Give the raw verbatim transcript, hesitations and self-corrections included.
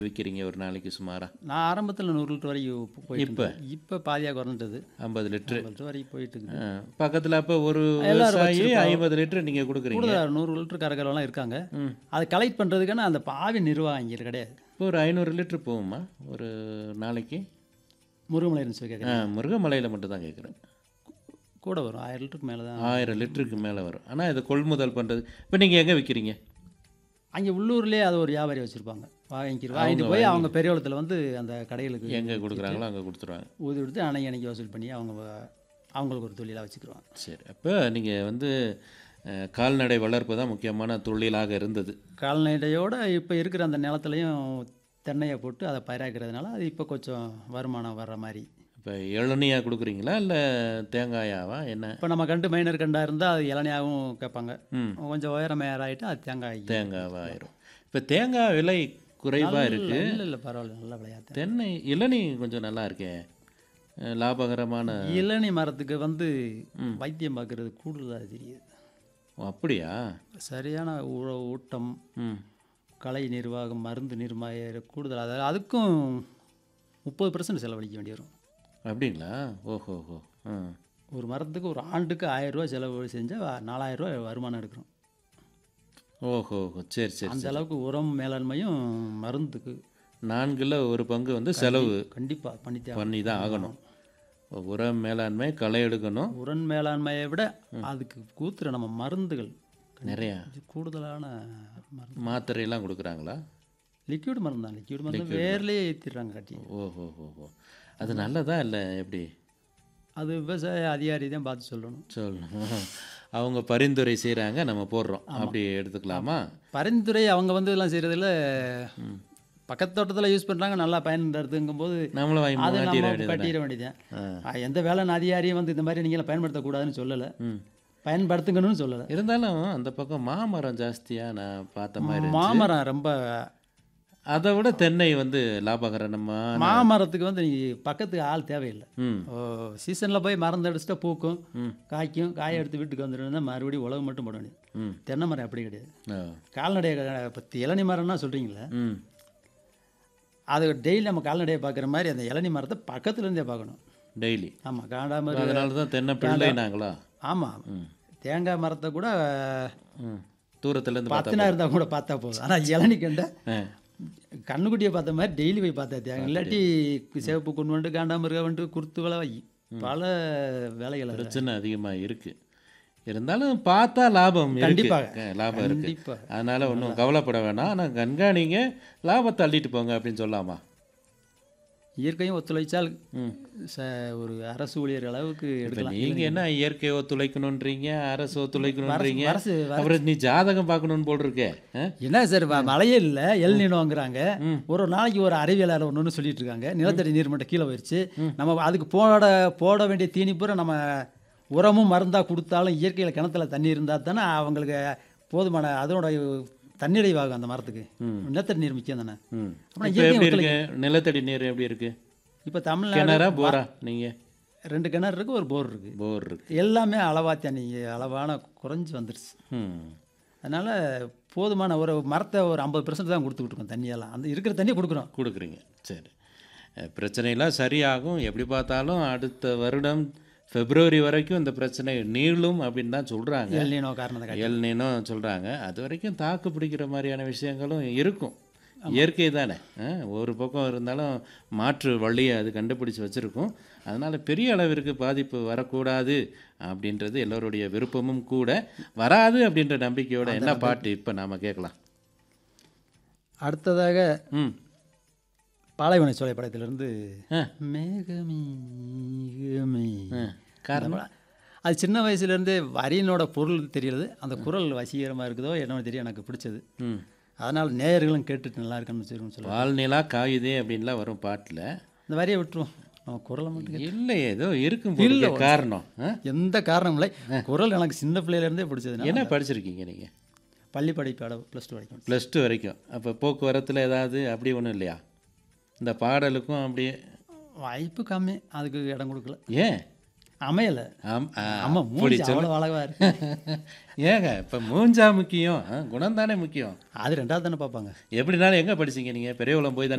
விற்கிறீங்க ஒரு நாளைக்கு சுமாரா? நான் ஆரம்பத்தில் நூறு லிட்டர் வரைக்கும் போயிட்டு இப்போ இருந்தது. இப்போ பாதியாக குறைஞ்சிட்டது. ஐம்பது லிட்டரு ஐம்பது லிட்டர் வரைக்கும் போயிட்டு இருக்குது. பக்கத்தில் அப்போ ஒரு எல்லாரும் விவசாயி வச்சிருக்கோம். ஐம்பது லிட்டர் நீங்கள் கொடுக்குறீங்க. கூடுதலாக நூறு லிட்டர் கறக்கிறவங்களாம் இருக்காங்க. ம் அதை கலெக்ட் பண்ணுறதுக்கான அந்த பாவி நிர்வாகம் இங்கே கிடையாது. இப்போ ஒரு ஐநூறு லிட்டர் போகுமா ஒரு நாளைக்கு? முருகமலை இருந்துச்சு ஆ கேட்குறேன். முருகமலையில் மட்டும் தான் கேட்குறேன். கூட வரும் ஆயிரம் லிட்டருக்கு மேலே தான். ஆயிரம் லிட்டருக்கு மேலே வரும். ஆனால் இதை கொள்முதல் பண்ணுறது இப்போ நீங்கள் எங்கே விற்கிறீங்க? அங்கே உள்ளூர்லேயே அது ஒரு வியாபாரி வச்சுருப்பாங்க. வாங்கிக்கிட்டு வாங்கிட்டு போய் அவங்க பெரியவளத்தில் வந்து அந்த கடைகளுக்கு எங்கே கொடுக்குறாங்களோ அங்கே கொடுத்துருவாங்க. ஊதி கொடுத்து அன்னைக்கு அன்னைக்கு வசூல் பண்ணி அவங்க வ- அவங்களுக்கு ஒரு தொழிலாக வச்சுக்கிடுவாங்க. சரி, அப்போ நீங்கள் வந்து அஹ், கால்நடை வளர்ப்பு தான் முக்கியமான தொழிலாக இருந்தது. கால்நடையோடு இப்போ இருக்கிற அந்த நிலத்துலையும் தென்னையை போட்டு அதை பயிராக்கிறதுனால அது இப்போ கொஞ்சம் வருமானம் வர்ற மாதிரி. இப்போ இளநியாக கொடுக்குறீங்களா இல்லை தேங்காயாவா என்ன? இப்போ நம்ம கண்டு மைனர் கண்டாக இருந்தால் அது இளநியாகவும் கேட்பாங்க. ம் கொஞ்சம் உயரம் மேலாயிட்டு அது தேங்காய். தேங்காவாக ஆயிரும். இப்போ தேங்காய் விலை குறைவாக இருக்குது. இல்லை இல்லை பரவாயில்ல, நல்ல விளையாட்டு. தென்னை இளநீ கொஞ்சம் நல்லா இருக்கே, அஹ், லாபகரமான. இளநி மரத்துக்கு வந்து வைத்தியம் பார்க்கறது கூடுதலாக தெரியுது. ஓ, அப்படியா? சரியான உழ ஊட்டம், ம் கலை நிர்வாகம், மருந்து நிர்வாகம் கூடுதல். அதாவது அதுக்கும் முப்பது பர்சன்ட் செலவழிக்க வேண்டி வரும். அப்படிங்களா? ஓஹோ ஹோ. ஆ ஒரு மரத்துக்கு ஒரு ஆண்டுக்கு ஆயிரம் ரூபா செலவு செஞ்சால் நாலாயிரம் ரூபா வருமானம் எடுக்கிறோம். ஓஹோ ஹோ. சரி சரி அந்த சரி. அளவுக்கு உரம் மேலாண்மையும் மருந்துக்கு நான்கில் ஒரு பங்கு வந்து செலவு கண்டிப்பாக பண்ணித்தே. பண்ணி தான் ஆகணும். உரம் மேலாண்மை, களை எடுக்கணும் உரம் மேலாண்மையை விட அதுக்கு கூத்துற நம்ம மருந்துகள் நிறையா. இது கூடுதலான மருந்து. மாத்திரையெல்லாம் கொடுக்குறாங்களா? லிக்விட் மருந்து தான். லிக்விட் மருந்து வேர்லேயே ஏற்றிடுறாங்க கட்டி. ஓஹோ ஹோ ஹோ. அது நல்லதா இல்லை எப்படி அது விவசாய அதிகாரி தான் பார்த்து சொல்லணும். சொல்லணும்? அவங்க பரிந்துரை செய்கிறாங்க, நம்ம போடுறோம், அப்படி எடுத்துக்கலாமா? பரிந்துரை அவங்க வந்து எல்லாம் செய்கிறதில்ல. பக்கத்து தோட்டத்தில் யூஸ் பண்ணுறாங்க, நல்லா பயன்படுத்துங்கும்போது நம்மளும் வாங்கி அதை மாட்டிட நம்ம வேண்டியது. கட்டிட வேண்டியதான். எந்த வேளாண் அதிகாரியும் வந்து இந்த மாதிரி நீங்களாம் பயன்படுத்தக்கூடாதுன்னு சொல்லலை, ம் பயன்படுத்துங்கன்னு சொல்லலை. இருந்தாலும் அந்த பக்கம் மாமரம் ஜாஸ்தியாக நான் பார்த்த மாதிரி இருந்துச்சு. மாமரம் ரொம்ப அதை விட தென்னை வந்து லாபகரமான. மாமரத்துக்கு வந்து நீங்கள் பக்கத்துக்கு ஆள் தேவையில்லை. ம் ஓ சீசனில் போய் மருந்து அடிச்சுட்டா பூக்கும், காய்க்கும், காய எடுத்து வீட்டுக்கு வந்துடுன்னா மறுபடியும் உழவு மட்டும் போட வேண்டியது. ம் தென்னை மரம் அப்படி கிடையாது. ஆ. கால்நடையை பற்றி இளநி மரம்னா சொல்கிறீங்களே, ம் அது டெய்லி நம்ம கால்நடையை பார்க்குற மாதிரி அந்த இளநி மரத்தை பக்கத்துல இருந்தே பார்க்கணும். டெய்லி. ஆமாம், காண்டாம. அதனால தான் தென்னை பிள்ளைனாங்களா? ஆமாம், தேங்காய் மரத்தை கூட ம் தூரத்துலேருந்து பார்த்தா. பத்துனா இருந்தால் கூட பார்த்தா போதும். ஆனால் இளநி கண்ட ஆ கண்ணுக்குட்டியை பார்த்த மாதிரி டெய்லி போய் பார்த்தா தேங்க. இல்லாட்டி சிவப்பு கொண்டு வந்துட்டு காண்டாமிருக வந்துட்டு குறுத்து வேலை வை பல வேலைகள். பிரச்சனை அதிகமாக இருக்குது. இருந்தாலும் பார்த்தா லாபம் இருக்கு. கண்டிப்பாக. அஹ், லாபம் இருக்குது. கண்டிப்பாக. அதனால் ஒன்றும் கவலைப்பட வேணாம். ஆனால் கண்காணிங்க, லாபத்தை அள்ளிட்டு போங்க அப்படின்னு சொல்லலாமா? இயற்கையும் ஒத்துழைச்சால் ம் ச ஒரு அரசு ஊழியர் அளவுக்கு இப்போ எடுக்கலாம். நீங்கள் என்ன இயற்கை ஒத்துழைக்கணுன்றீங்க, அரசு ஒத்துழைக்கணுன்றீங்க, அரசு அப்புறம் நீ ஜாதகம் பார்க்கணுன்னு போல் இருக்கே. ஆ? என்ன சார், ம- மழையே இல்லை, எல் நீனோங்கிறாங்க. ஒரு நாளைக்கு ஒரு அறிவியலாளர் ஒன்று ஒன்று சொல்லிட்டு இருக்காங்க. நிலத்தடி நீர் மட்டம் கீழே போயிடுச்சு. நம்ம அதுக்கு போட போட வேண்டிய தீனி பூரா நம்ம உரமும் மருந்தாக கொடுத்தாலும் இயற்கையில் கிணத்துல தண்ணி இருந்தால் தானே அவங்களுக்கு போதுமான அதனோட தன்னிறைவாகும் அந்த மரத்துக்கு. நிலத்தடி நீர் முக்கியம் தானே. ம் அப்புறம் இப்போ இயற்கை எப்படி இருக்கு நிலத்தடி நீர் எப்படி இருக்கு? இப்போ தமிழ்நாடு கிணறா போரா? நீங்கள் ரெண்டு கிணறு இருக்குது, ஒரு போர் இருக்குது. போர் இருக்கு. எல்லாமே அளவா தண்ணி அளவான குறைஞ்சி வந்துருச்சு. ம் அதனால் போதுமான ஒரு மரத்தை ஒரு ஐம்பது பர்சன்ட் தான் கொடுத்துக்கிட்டு இருக்கோம் தண்ணியெல்லாம். அந்த இருக்கிற தண்ணியை கொடுக்குறோம். கொடுக்குறீங்க. சரி, அஹ், பிரச்சனையெல்லாம் சரியாகும். எப்படி பார்த்தாலும் அடுத்த வருடம் பிப்ரவரி வரைக்கும் இந்த பிரச்சனை நீளும் அப்படின்னு தான் சொல்கிறாங்க. எல் நீனோ காரணத்தை காட்டி. எல்னினும் சொல்கிறாங்க. அது வரைக்கும் தாக்கு பிடிக்கிற மாதிரியான விஷயங்களும் இருக்கும். இயற்கை தானே. அஹ், ஒரு பக்கம் இருந்தாலும் மாற்று வழியை அது கண்டுபிடிச்சி வச்சுருக்கும். அதனால் பெரிய அளவிற்கு பாதிப்பு வரக்கூடாது அப்படின்றது எல்லோருடைய விருப்பமும் கூட. வராது அப்படின்ற நம்பிக்கையோட என்ன பாட்டு இப்போ நாம் கேட்கலாம்? அடுத்ததாக ம் பாலைவன சோலை படத்திலிருந்து ஆ மேகமே மேகமே. காரணம்? அது சின்ன வயசுலேருந்தே வரியினோட பொருள் தெரியறது, அந்த குரல் வசீகரமாக இருக்குதோ என்னன்னு தெரியும், எனக்கு பிடிச்சது. ம் அதனால் நேயர்களும் கேட்டுட்டு நல்லா இருக்குன்னு வச்சுருக்கோன்னு சொல்லுவாங்க. பால்நிலா காயுதே அப்படின்லாம் வரும் பாட்டில். இந்த வரியை விட்டுருவோம், நம்ம குரலை மட்டும் கேட்டு. இல்லை, ஏதோ இருக்கும் போல இருக்கு காரணம். ஆ? எந்த காரணமும் இல்லை, குரல் எனக்கு சின்ன பிள்ளையிலேருந்தே பிடிச்சதுன்னா. என்ன படிச்சிருக்கீங்க நீங்கள்? பள்ளி படிப்போட ப்ளஸ் டூ வரைக்கும். ப்ளஸ் டூ வரைக்கும். அப்போ போக்குவரத்தில் ஏதாவது அப்படி ஒன்றும் இல்லையா? இந்த பாடலுக்கும் அப்படியே வாய்ப்பு கம்மி, அதுக்கு இடம் கொடுக்கல, ஏன் அமையலை. ஆம் ஆ, ஆமாம், அப்படி மூஞ்சி சொல். அவ்வளோ அழகாக இருக்கு. ஏங்க இப்போ மூஞ்சா முக்கியம், குணம் தானே முக்கியம். அது ரெண்டாவது தானே பார்ப்பாங்க. எப்படினாலும் எங்கே படிச்சீங்க நீங்கள்? பெரியகுளம் போய் தானே